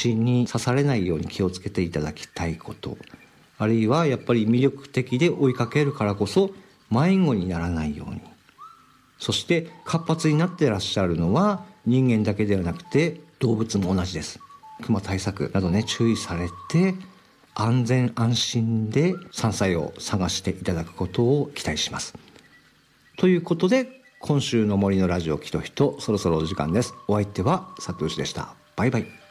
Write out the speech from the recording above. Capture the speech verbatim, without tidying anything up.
虫に刺されないように気をつけていただきたいこと、あるいはやっぱり魅力的で追いかけるからこそ迷子にならないように、そして活発になっていらっしゃるのは人間だけではなくて動物も同じです。熊対策などね、注意されて安全安心で山菜を探していただくことを期待します。ということで、今週の森のラジオきとひと、そろそろお時間です。お相手は佐藤氏でした。バイバイ。